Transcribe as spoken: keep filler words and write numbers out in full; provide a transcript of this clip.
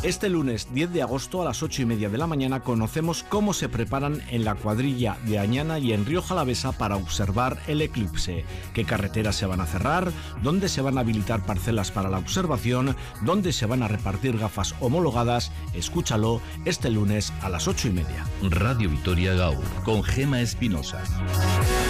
Este lunes diez de agosto a las ocho y media de la mañana conocemos cómo se preparan en la cuadrilla de Añana y en Rioja Alavesa para observar el eclipse, qué carreteras se van a cerrar, dónde se van a habilitar parcelas para la observación, dónde se van a repartir gafas homologadas. Escúchalo este lunes a las ocho y media. Radio Vitoria Gaur, con Gema Espinosa.